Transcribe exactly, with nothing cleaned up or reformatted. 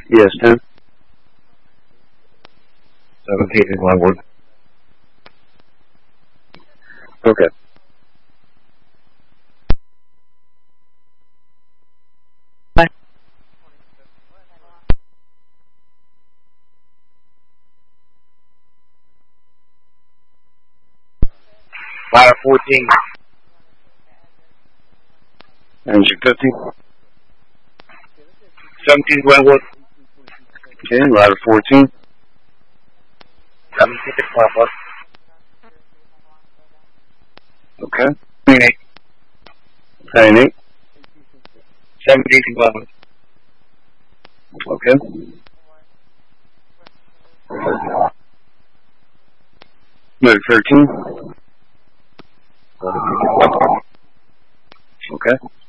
Yes, ten. seventeen in Glenwood. Okay. Ladder fourteen. Engine fifty. seventeen Glenwood. Okay, ladder fourteen. seventeen Glenwood. Okay. eight. Nine eight. seventeen Glenwood. Okay. Move thirteen. Okay.